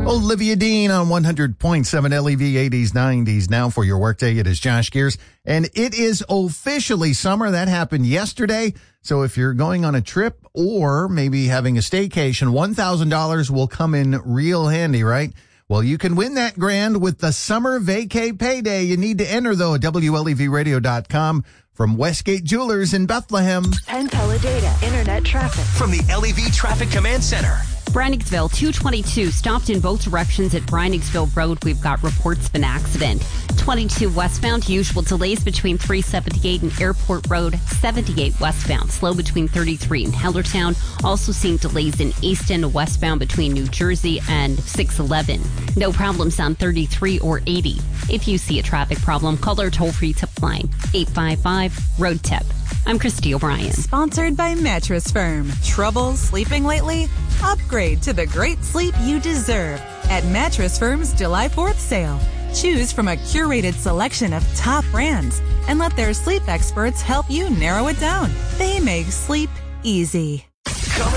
Olivia Dean on 100.7 LEV 80s, 90s. Now for your workday, it is Josh Gears. And it is officially summer. That happened yesterday. So if you're going on a trip or maybe having a staycation, $1,000 will come in real handy, right? Well, you can win that grand with the Summer Vacay Payday. You need to enter, though, at WLEVradio.com. From Westgate Jewelers in Bethlehem. Penn Teledata Internet traffic. From the LEV Traffic Command Center. Breiningsville, 222 stopped in both directions at Breiningsville Road. We've got reports of an accident. 22 westbound, usual delays between 378 and Airport Road. 78 westbound, slow between 33 and Hellertown. Also seeing delays in Easton westbound between New Jersey and 611. No problems on 33 or 80. If you see a traffic problem, call our toll-free tip line, 855-ROAD-TIP. I'm Christy O'Brien. Sponsored by Mattress Firm. Trouble sleeping lately? Upgrade to the great sleep you deserve at Mattress Firm's July 4th sale. Choose from a curated selection of top brands and let their sleep experts help you narrow it down. They make sleep easy.